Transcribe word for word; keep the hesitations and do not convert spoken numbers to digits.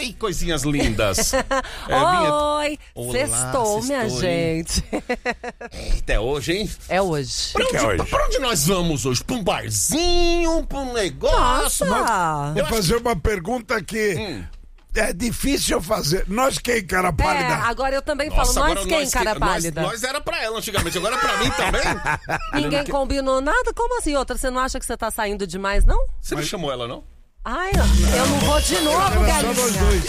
Oi, coisinhas lindas. É, Oi, Olá, sextou, minha sextou, hein? gente. Até hoje, hein? É hoje. Pra onde, que é hoje? pra onde nós vamos hoje? Pra um barzinho, pra um negócio? Nossa. Vou fazer uma pergunta que Hum. é difícil fazer. Nós quem, cara É, pálida? agora eu também Nossa, falo, agora nós quem, nós cara que- pálida? Nós, nós era pra ela antigamente, agora é pra mim também? Ninguém combinou nada? Como assim? Outra, você não acha que você tá saindo demais, não? Você não chamou ela, não? Ai, eu não vou de novo, Era só nós galinha. dois.